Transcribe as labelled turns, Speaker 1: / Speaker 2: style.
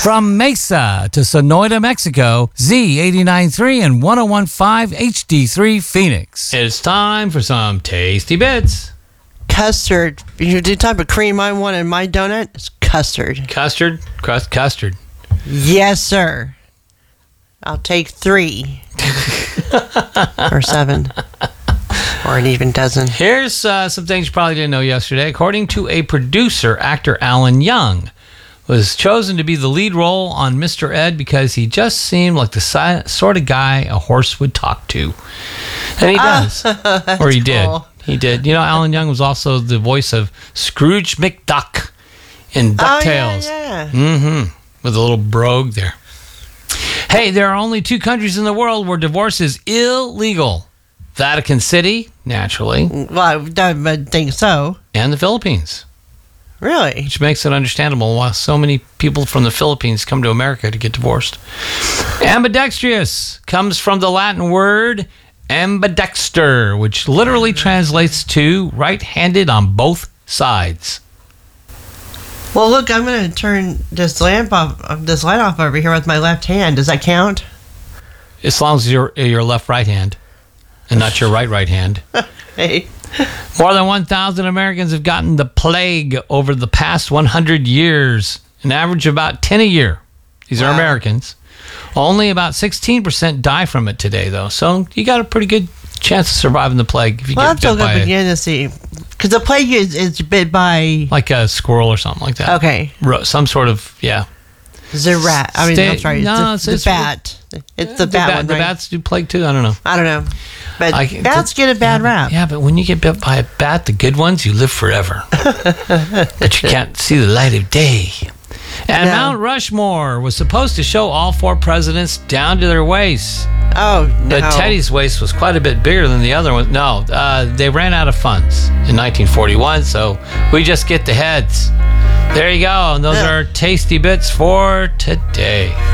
Speaker 1: From Mesa to Sonoyta, Mexico, Z89.3 and 101.5 HD3 Phoenix. It's time for some tasty bits.
Speaker 2: Custard. You do type of cream I want in my donut? It's custard.
Speaker 1: Custard? Custard.
Speaker 2: Yes, sir. I'll take 3. Or 7. Or an even dozen.
Speaker 1: Here's some things you probably didn't know yesterday. According to a producer, actor Alan Young was chosen to be the lead role on Mr. Ed because he just seemed like the sort of guy a horse would talk to. And he does. Or he did.
Speaker 2: Cool.
Speaker 1: He did. You know, Alan Young was also the voice of Scrooge McDuck in DuckTales.
Speaker 2: Oh, yeah.
Speaker 1: Mm-hmm. With a little brogue there. Hey, there are only 2 countries in the world where divorce is illegal. Vatican City, naturally.
Speaker 2: Well, I would think so.
Speaker 1: And the Philippines.
Speaker 2: Really?
Speaker 1: Which makes it understandable why so many people from the Philippines come to America to get divorced. Ambidextrous comes from the Latin word ambidexter, which literally translates to right-handed on both sides.
Speaker 2: Well, look, I'm going to turn this light off over here with my left hand. Does that count?
Speaker 1: As long as your left-right hand and not your right hand.
Speaker 2: Hey.
Speaker 1: More than 1,000 Americans have gotten the plague over the past 100 years, an average of about 10 a year. These are Americans. Only about 16% die from it today, though. So you got a pretty good chance of surviving the plague if you get bit by it.
Speaker 2: To see. Because the plague is bit by...
Speaker 1: Like a squirrel or something like that.
Speaker 2: Okay.
Speaker 1: Some sort of, yeah.
Speaker 2: It's a rat. I mean, I'm sorry.
Speaker 1: No,
Speaker 2: it's the bat. It's the bat one,
Speaker 1: The
Speaker 2: right?
Speaker 1: bats do plague too? I don't know.
Speaker 2: I don't know. But bats get a bad rap.
Speaker 1: Yeah, but when you get bit by a bat, the good ones, you live forever. But you can't see the light of day. And Mount Rushmore was supposed to show all 4 presidents down to their waists.
Speaker 2: Oh, no.
Speaker 1: But Teddy's waist was quite a bit bigger than the other one. No, they ran out of funds in 1941, so we just get the heads. There you go. And those are tasty bits for today.